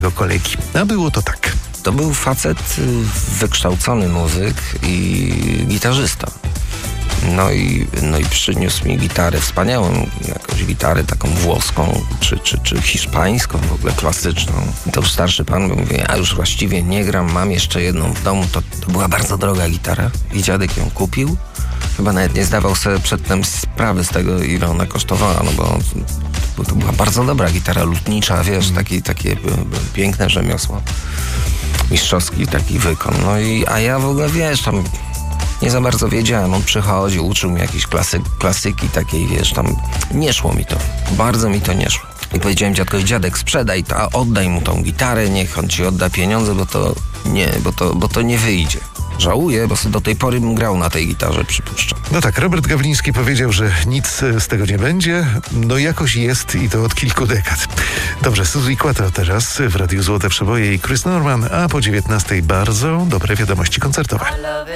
kolegi. A było to tak. To był facet, wykształcony muzyk i gitarzysta. No i przyniósł mi gitarę wspaniałą, jakąś gitarę taką włoską, czy hiszpańską, w ogóle klasyczną. I to już starszy pan mówi, ja już właściwie nie gram, mam jeszcze jedną w domu. To była bardzo droga gitara i dziadek ją kupił. Chyba nawet nie zdawał sobie przedtem sprawy z tego, ile ona kosztowała, no bo to była bardzo dobra gitara lutnicza, wiesz, takie piękne rzemiosło. Mistrzowski taki wykon. A ja w ogóle, wiesz, tam nie za bardzo wiedziałem. On przychodził, uczył mnie jakieś klasyki takiej, wiesz, tam nie szło mi to. Bardzo mi to nie szło. I powiedziałem dziadkowi, dziadek, sprzedaj to, a oddaj mu tą gitarę, niech on ci odda pieniądze, bo to nie wyjdzie. Żałuję, bo do tej pory bym grał na tej gitarze, przypuszczam. No tak, Robert Gawliński powiedział, że nic z tego nie będzie. No jakoś jest i to od kilku dekad. Dobrze, Suzy Quattro teraz w Radiu Złote Przeboje i Chris Norman, a po 19:00 bardzo dobre wiadomości koncertowe.